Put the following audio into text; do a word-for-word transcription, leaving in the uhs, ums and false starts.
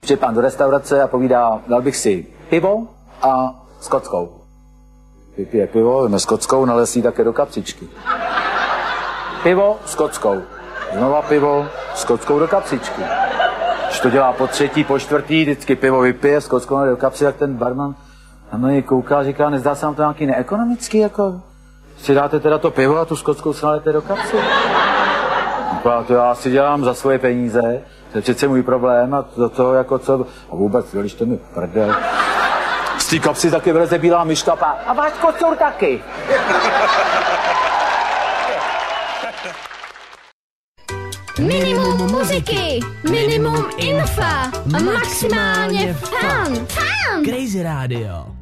Štěpán do restaurace a povídá, dal bych si pivo a skotskou. Vypije pivo, veme skotskou, nalesí také do kapsičky. Pivo, skotskou. Znova pivo, skotskou do kapsičky. Když to dělá po třetí, po čtvrtý, vždycky pivo vypije, skotskou do kapsy, tak ten barman na mě kouká a říká, nezdá se vám to nějaký neekonomický, jako si dáte teda to pivo a tu skotskou si nalejete do kapsy. A to já si dělám za svoje peníze, to je přece můj problém a do toho jako co, a vůbec, když to mi prdel. Z té kapsy taky vyleze bílá myška a váš kocour taky. Minimum muziky, minimum infa, maximálně fun. Fun! Crazy Radio.